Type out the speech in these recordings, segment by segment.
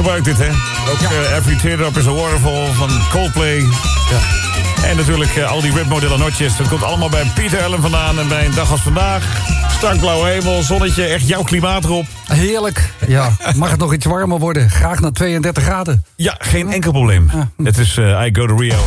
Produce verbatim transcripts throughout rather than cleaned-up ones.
gebruikt dit, hè? Ook ja. uh, Every Teardrop is a Waterfall van Coldplay. Ja. En natuurlijk uh, al die Ritmo de la Noches. Dat komt allemaal bij Peter Allen vandaan. En bij een dag als vandaag, strak blauwe hemel, zonnetje, echt jouw klimaat erop. Heerlijk. Ja, mag het nog iets warmer worden? Graag naar tweeëndertig graden. Ja, geen enkel probleem. Ja. Het is uh, I Go to Rio.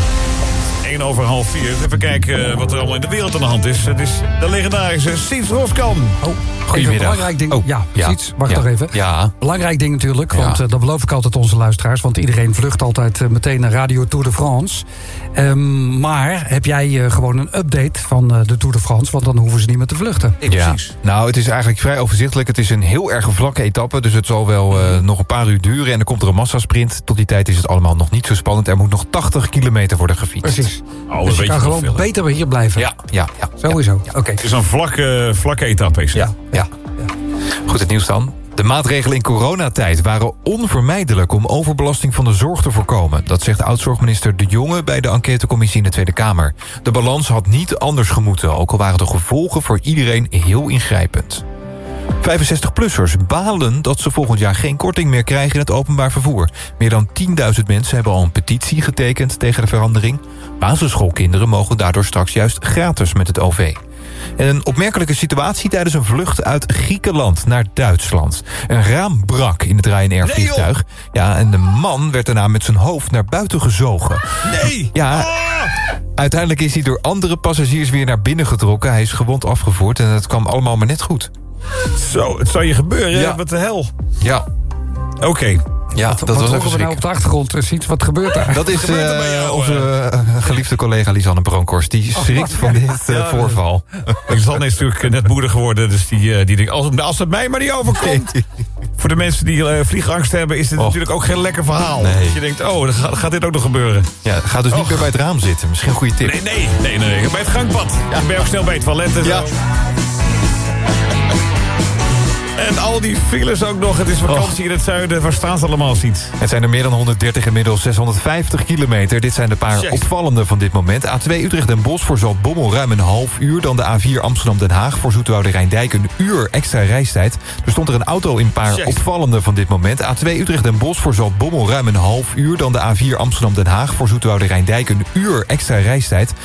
één over half vier. Even kijken uh, wat er allemaal in de wereld aan de hand is. Het is de legendarische Siets Roskamp. Oh, goedemiddag. Belangrijk ding. Oh, ja, ja. Siets, wacht ja. nog even. Ja. Belangrijk ding natuurlijk, Ja. want uh, dat beloof ik altijd onze luisteraars. Want iedereen vlucht altijd uh, meteen naar Radio Tour de France. Um, maar heb jij uh, gewoon een update van uh, de Tour de France? Want dan hoeven ze niet meer te vluchten. Ja. Precies. Nou, het is eigenlijk vrij overzichtelijk. Het is een heel erg vlakke etappe. Dus het zal wel uh, nog een paar uur duren. En dan komt er een massasprint. Tot die tijd is het allemaal nog niet zo spannend. Er moet nog tachtig kilometer worden gefietst. Precies. Oh, dus je kan gewoon veel, beter hier blijven. Ja, ja, ja. Sowieso. Ja. Oké. Okay. Het is een vlakke, vlakke etappe, is het? Ja, ja. ja. Goed, het nieuws dan. De maatregelen in coronatijd waren onvermijdelijk om overbelasting van de zorg te voorkomen. Dat zegt oud-zorgminister De Jonge bij de enquêtecommissie in de Tweede Kamer. De balans had niet anders gemoeten, ook al waren de gevolgen voor iedereen heel ingrijpend. vijfenzestig-plussers balen dat ze volgend jaar geen korting meer krijgen in het openbaar vervoer. Meer dan tienduizend mensen hebben al een petitie getekend tegen de verandering. Basisschoolkinderen mogen daardoor straks juist gratis met het O V. En een opmerkelijke situatie tijdens een vlucht uit Griekenland naar Duitsland. Een raam brak in het Ryanair-vliegtuig. Nee, ja, en de man werd daarna met zijn hoofd naar buiten gezogen. Nee! Ja, ah! Uiteindelijk is hij door andere passagiers weer naar binnen getrokken. Hij is gewond afgevoerd en het kwam allemaal maar net goed. Zo, het zou je gebeuren, ja. Wat de hel. Ja. Oké. Okay. Ja, wat, dat wat was even we schrik. nou op de achtergrond ziet, wat gebeurt daar? Dat is uh, jou, onze uh, geliefde collega Lisanne Bronkhorst. Die schrikt oh, van dit uh, ja, voorval. Lisanne is natuurlijk net moeder geworden. Dus die, uh, die denkt, als het, als het mij maar niet overkomt. Nee. Voor de mensen die uh, vliegangst hebben, is dit oh. natuurlijk ook geen lekker verhaal. Nee. Dus je denkt, oh, dan gaat, gaat dit ook nog gebeuren. Ja, ga dus oh. niet meer bij het raam zitten. Misschien een goede tip. Nee, nee, nee, nee. Bij het gangpad. Ja. Ik ben ook snel bij het toilet en ja. zo. En al die files ook nog. Het is vakantie oh. in het zuiden. Waar staan ze allemaal, ziet? Het zijn er meer dan honderddertig, inmiddels zeshonderdvijftig kilometer. Dit zijn de paar yes. opvallende van dit moment. A twee Utrecht Den Bosch voor Zaltbommel ruim een half uur. Dan de A vier Amsterdam Den Haag voor Zoeterwoude Rijndijk een uur extra reistijd. Er stond er een auto in een paar yes. opvallende van dit moment. A twee Utrecht Den Bosch voor Zaltbommel ruim een half uur. Dan de A vier Amsterdam Den Haag voor Zoeterwoude Rijndijk een uur extra reistijd.